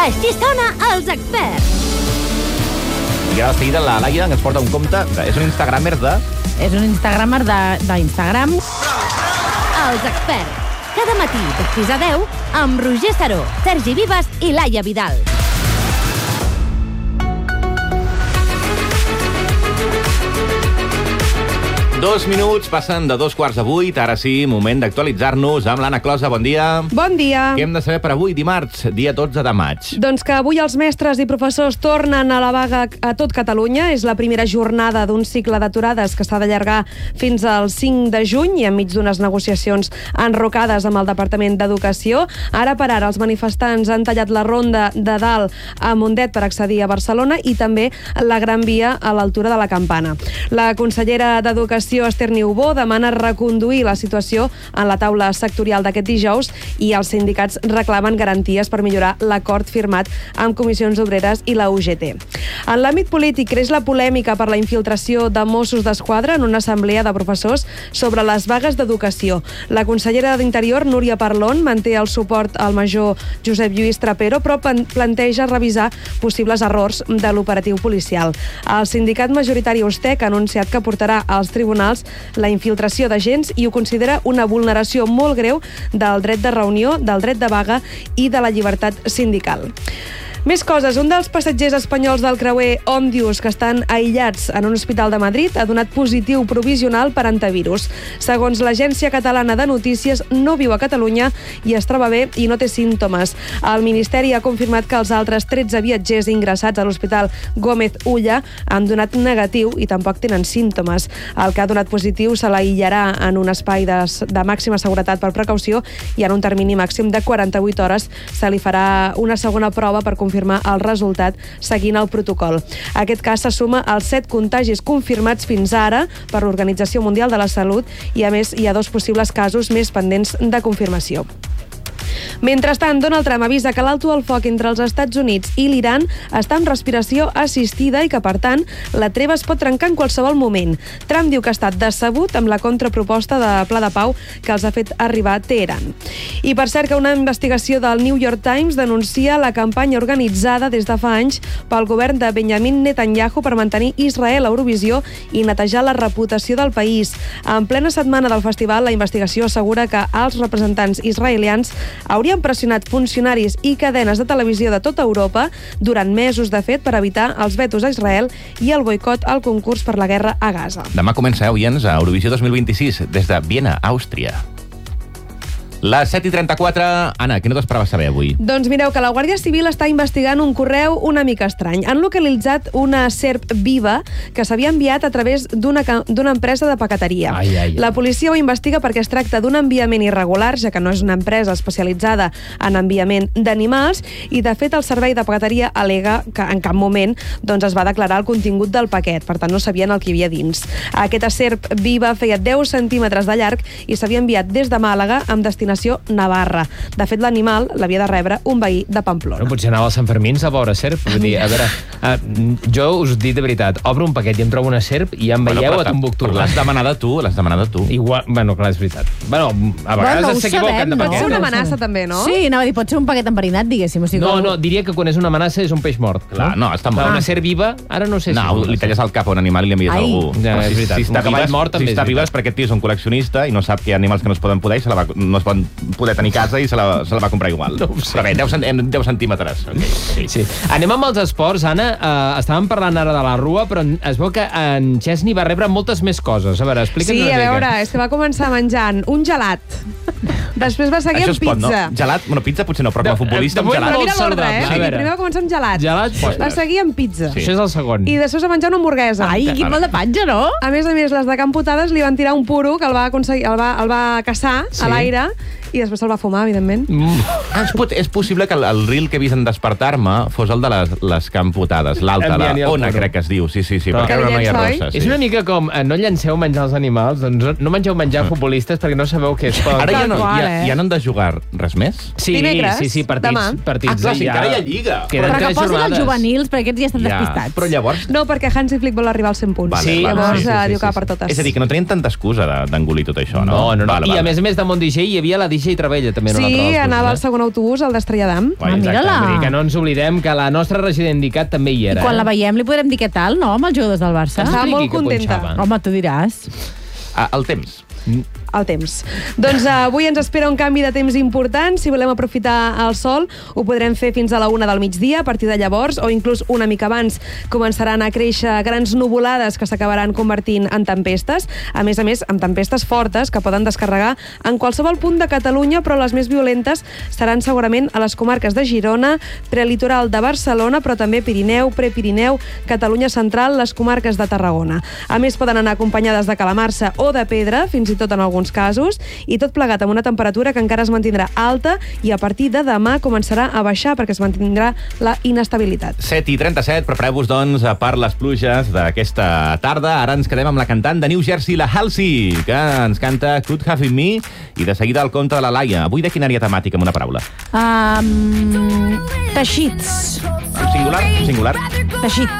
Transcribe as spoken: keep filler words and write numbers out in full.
Així sona Els Experts. I ara de seguida la Laia ens porta un compte, és un instagramer de... És un instagramer d'Instagram. Els Experts. Cada matí de sis a deu amb Roger Saró, Sergi Vives i Laia Vidal. Dos minuts passen de dos quarts de vuit. Ara sí, moment d'actualitzar-nos amb l'Anna Closa. Bon dia. Bon dia. Què hem de saber per avui, dimarts, dia dotze de maig? Doncs que avui els mestres i professors tornen a la vaga a tot Catalunya. És la primera jornada d'un cicle d'aturades que s'ha d'allargar fins al cinc de juny i enmig d'unes negociacions enrocades amb el Departament d'Educació. Ara per ara els manifestants han tallat la ronda de dalt a Mundet per accedir a Barcelona i també la Gran Via a l'altura de la Campana. La consellera d'Educació, Esther Niubó, demana reconduir la situació en la taula sectorial d'aquest dijous i els sindicats reclamen garanties per millorar l'acord firmat amb Comissions Obreres i la U G T. En l'àmbit polític creix la polèmica per la infiltració de Mossos d'Esquadra en una assemblea de professors sobre les vagues d'educació. La consellera d'Interior, Núria Parlon, manté el suport al major Josep Lluís Trapero, però planteja revisar possibles errors de l'operatiu policial. El sindicat majoritari Ustec ha anunciat que portarà als tribunals la infiltració d'agents i ho considera una vulneració molt greu del dret de reunió, del dret de vaga i de la llibertat sindical. Més coses. Un dels passatgers espanyols del creuer Òmnius que estan aïllats en un hospital de Madrid ha donat positiu provisional per antivirus. Segons l'Agència Catalana de Notícies, no viu a Catalunya i es troba bé i no té símptomes. El Ministeri ha confirmat que els altres tretze viatgers ingressats a l'Hospital Gómez Ulla han donat negatiu i tampoc tenen símptomes. El que ha donat positiu se l'aïllarà en un espai de, de màxima seguretat per precaució i en un termini màxim de quaranta-vuit hores se li farà una segona prova per confirmar confirmar el resultat seguint el protocol. Aquest cas se suma als set contagis confirmats fins ara per l'Organització Mundial de la Salut i, a més, hi ha dos possibles casos més pendents de confirmació. Mentrestant, Donald Trump avisa que l'alto al foc entre els Estats Units i l'Iran està en respiració assistida i que, per tant, la treva es pot trencar en qualsevol moment. Trump diu que ha estat decebut amb la contraproposta de pla de pau que els ha fet arribar a Teheran. I per cert que una investigació del New York Times denuncia la campanya organitzada des de fa anys pel govern de Benjamin Netanyahu per mantenir Israel a Eurovisió i netejar la reputació del país. En plena setmana del festival, la investigació assegura que els representants israelians haurien pressionat funcionaris i cadenes de televisió de tota Europa durant mesos, de fet, per evitar els vetos a Israel i el boicot al concurs per la guerra a Gaza. Demà comença, eh, oients, a Eurovisió dos mil vint-i-sis, des de Viena, Àustria. Les set i trenta-quatre. Anna, què no t'esperaves saber avui? Doncs mireu que la Guàrdia Civil està investigant un correu una mica estrany. Han localitzat una serp viva que s'havia enviat a través d'una d'una empresa de paqueteria. Ai, ai, ai. La policia ho investiga perquè es tracta d'un enviament irregular, ja que no és una empresa especialitzada en enviament d'animals, i de fet el servei de paqueteria al·lega que en cap moment doncs, es va declarar el contingut del paquet, per tant no sabien el que hi havia dins. Aquesta serp viva feia deu centímetres de llarg i s'havia enviat des de Màlaga amb destinació Navarra. De fet, l'animal l'havia de rebre un veí de Pamplona. No, potser anava als Sant Fermins, la pobra serp. Vull dir, a veure, uh, jo us dic de veritat, obro un paquet i em trobo una serp i ja em veieu bueno, a Tombuctú. Però l'has demanada tu, l'has demanada tu. Igual, bueno, clar, és veritat. Bueno, a vegades Bueno, ho s'equivoquen sabem, de no? Pot paquet. ser una amenaça també, no? Sí, anava a dir, pot ser un paquet enverinat, diguéssim. O sigui, No, com- no, diria que quan és una amenaça és un peix mort. Clar, no, està Clar, mort. una serp viva, ara no sé si... No, li talles el cap a un animal i li envies a Ai. algú. Ja, Però és veritat. Si, si Un està cavall viva, mort també si és està viva veritat. és perquè aquest tio és un col·leccionista i no sap que hi ha animals que no es poden podar i se la va, no es poden poder tenir a casa i se la, se la va comprar igual. No ho sé. Però bé, deu centímetres. Okay. Sí. Anem amb els esports, Anna. Uh, estàvem parlant ara de la Rua, però es veu que en Chesney va rebre moltes més coses. A veure, explica'ns Sí, una a mica. veure, és que va començar menjant un gelat. Després va seguir Això amb es pot, no? pizza. Gelat, bueno, pizza potser no, però com a De- futbolista de amb moment gelat. Però molt mira l'ordre, saludable. eh? A O sigui, veure. primer va començar amb gelat. Gelat, Va seguir amb pizza. Sí. Això és el segon. I després va menjar una hamburguesa. Ai, quin mal de patge, no? A més a més, les de Can Putades li van tirar un puro que el va, aconseguir, el va, el va caçar Sí. a l'aire i després se'l va fumar, evidentment. Mm. Ah, és, pot, és possible que el, el reel que he vist en Despertar-me fos el de les, les camputades, l'alta, la Enviant-hi el Ona, porro. crec que es diu. Sí, sí, sí, Però- perquè era una Que noia llenç, oi? rossa. Sí. És una mica com, eh, no llanceu menjar als animals, doncs no mengeu menjar futbolistes perquè no sabeu què es pot. Ara ja no, Tal qual, ja, eh? ja no han de jugar res més? Sí, Dimecres? sí, sí, partits. Demà? partits Ah, clar, sí, ja- encara hi ha lliga. Queden Però que tres posin jornades. els juvenils, perquè aquests ja estan despistats. Però llavors... No, perquè Hansi Flick vol arribar als cent punts. Vale, Sí, vale, Llavors sí, sí, eh, sí, diu que va sí, per totes. És a dir, que no tenien tanta excusa de- d'engolir tot això, no? No, no, no. Vale, I a vale. més a més de Montdiger hi havia la D J Trabella, també, en un Sí, altre dels cursos, anava eh? al segon autobús, al d'Estrelladam. Ah, mira-la. Vull dir que no ens oblidem que la nostra regident d'Icat també hi I era. quan eh? la veiem li podrem dir què tal, no?, amb els jugadors del Barça. Estava Expliqui molt que contenta. punxava. Home, tu diràs. Ah, el temps. El temps. Doncs uh, avui ens espera un canvi de temps important. Si volem aprofitar el sol, ho podrem fer fins a la una del migdia. A partir de llavors, o inclús una mica abans, començaran a créixer grans nuvolades que s'acabaran convertint en tempestes. A més a més, amb tempestes fortes que poden descarregar en qualsevol punt de Catalunya, però les més violentes seran segurament a les comarques de Girona, prelitoral de Barcelona, però també Pirineu, Prepirineu, Catalunya Central, les comarques de Tarragona. A més, poden anar acompanyades de calamarsa o de pedra, fins i tot en alguns casos, i tot plegat amb una temperatura que encara es mantindrà alta i a partir de demà començarà a baixar perquè es mantindrà la inestabilitat. set i trenta-set, prepareu-vos, doncs, per les pluges d'aquesta tarda. Ara ens quedem amb la cantant de New Jersey, la Halsey, que ens canta Could Have Been Me, i de seguida el conte de la Laia. Avui de quina àrea temàtica, amb una paraula? Um, teixits. En singular? En singular? Teixit.